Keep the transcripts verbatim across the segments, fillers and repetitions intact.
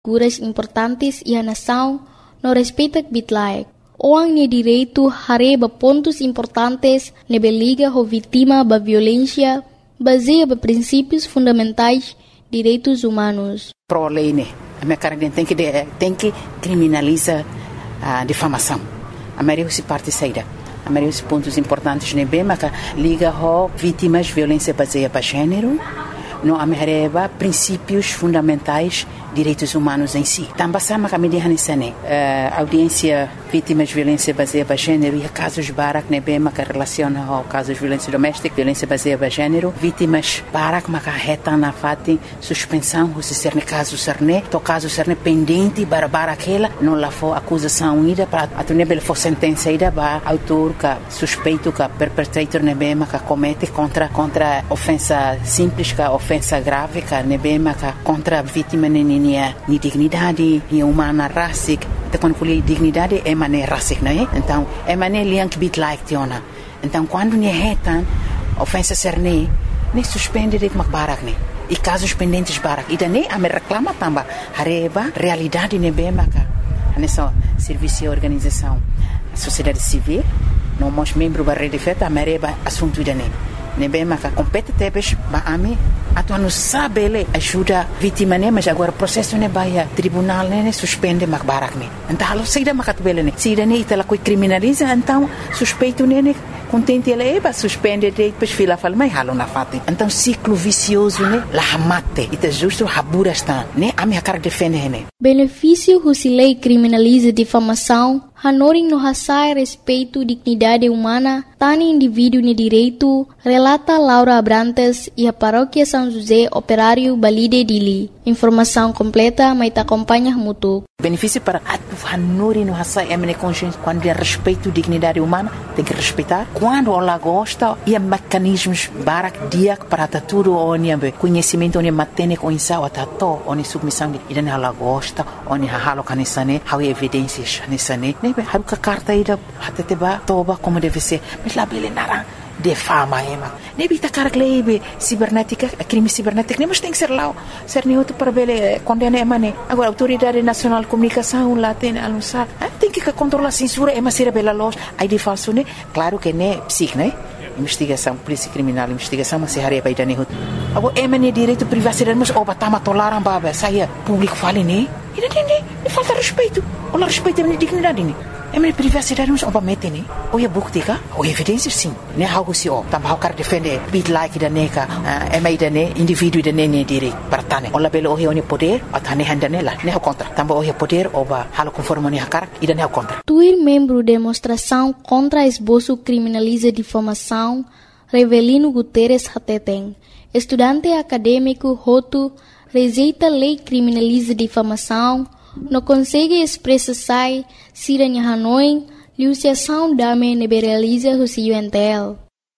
figuras importantes e a nação não respeita bitlaik. Orang ni direito hareba pontos importantes nebe liga ho vítima ba violência baseia ba princípios fundamentais direitos humanos. Pro lei né, a minha cara tem que tem que criminaliza a difamação. A maioria se parte saída. A maioria dos pontos importantes nebe maca liga ho vítimas violência baseia ba gênero. No amereba princípios fundamentais direitos humanos em si. Também sama kami dihan isane audiência vítimas de violência baseada em gênero e casos barak nebe maka relaciona ao casos de violência doméstica, violência baseada em gênero, vítimas barak maka reta na fati suspensão se ser ne caso serne, to caso serne pendente para barakela não lá for acusação ida para atunebel for sentença ida ba autor ka suspeito ka perpetrator nebe maka comete contra contra ofensa simples ka ofensa grave ka nebe maka contra vítima neni ni dignidade ni humana racic te quando fui dignidade é maneira racic não é então é maneira liank bit like tiona então quando ni retan ofensa serne nem suspende de barak ne e casos pendentes barak e daí a me reclama tamba areba realidade ne bem maka nessa serviço e organização sociedade civil não mos membro da rede feta mereba assunto daí ne bem maka compete tebes ba ami atu não sabe ele ajuda vítima né mas agora processo ne baia tribunal né suspende mak barak ne então halo saída makat bele ne saída ne itala coi criminaliza então suspeito ne contente ele é suspende de depois fila fala mas halo na fati então ciclo vicioso né la hamate ita justo habura está né a minha cara defende ne benefício se lei criminaliza difamação hanoring no hasai respeito dignidade humana tani indivíduo ne direito relata Laura Abrantes e a paróquia São José Operário Balide Dili. Informação completa mas te acompanha mutu. Benefício para a hanuri no hasai emne consciência quando é respeito dignidade humana tem que respeitar quando ela gosta e mecanismos barak dia para tudo onde conhecimento onde matene com insau atato onde submissão e dan ela gosta onde halo kanisane how evidências nisane nebe haruka carta ida hateteba toba como deve ser mas lá bele nara de fama ema nebe ta carglebe cibernética crime cibernético nem mas tem que ser lá ser neutro para bele condena emane agora autoridade nacional de comunicação lá tem anunciar tem que controlar a censura ema ser bela loja aí de falso né claro que né psic né investigação polícia criminal investigação mas se haria para idane agora emane direito privacidade mas oba tama tolaram baba saia público fale né e não falta respeito olha respeito a dignidade né emane privacidade mas oba mete né ou é buktika ou evidências sim né algo se ó também quer defender bit like da neka emai da né indivíduo da né direito para tane olha belo o oni poder atane handane lá né contra também o poder oba halo conforme ne hakar e da né contra tuir membro demonstração contra esboço criminaliza difamação Revelino Guterres Hateteng estudante acadêmico Hotu rejeita lei criminaliza difamação não consegue expressar sai siranya Hanoi liusiação dame nebe realiza o C U N T L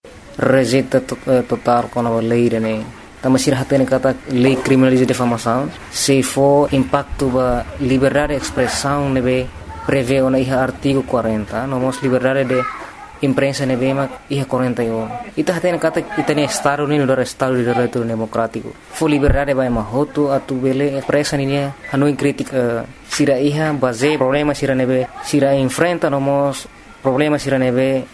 rejeita total com a lei né também se hatene kata lei criminaliza difamação se for impacto ba liberdade de expressão nebe prevê ona iha artigo quarenta nomos liberdade de imprensa nebe mak iha quarenta e um ita hatene kata itane estado ni no estado de direito democrático for liberdade ba mahoto atu bele expressa ni Hanoi crítica sira iha base problema sira nebe sira enfrenta nomos problema sira nebe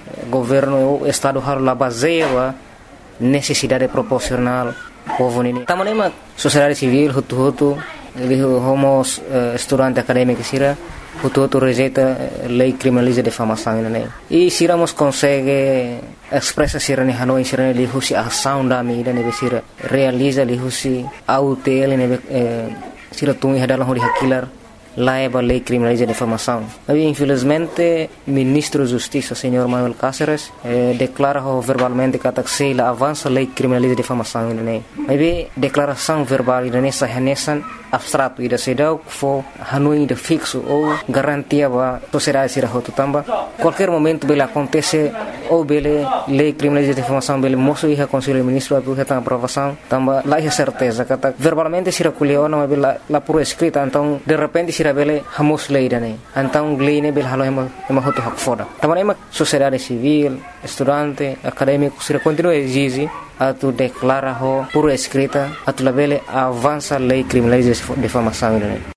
governo o estado har la baseia necessidade proporcional povo nini tamanema sociedade civil hutu hutu ele homos estudante acadêmico sira hutu hutu rejeita lei criminaliza difamação né e siramos consegue expressa sira ni Hanoi sira ni husi ação da mi ne sira realiza li husi autel ne sira tungi hadalah hori hakilar laiba lei criminaliza difamação. Mas infelizmente ministro da Justiça, senhor Manuel Cáceres, eh, declara verbalmente que a la avança lei criminaliza difamação né. Mas declaração verbal nessa renesan abstrato e da sedau fo Hanoi de fixo ou garantia ba sociedade sira hotu tamba qualquer momento bele acontece ou bele lei criminaliza difamação bele moço e conselho ministro atu reta aprovação tamba lá é certeza que verbalmente sira culiona mas la, la por escrita então de repente sira sira bele hamos lei dane antang lei ne bel halo ema ema hoto hak foda taman ema sociedade civil estudante acadêmico sira continua exige a tu declara ho por escrita a tu labele avança lei criminaliza difamação dane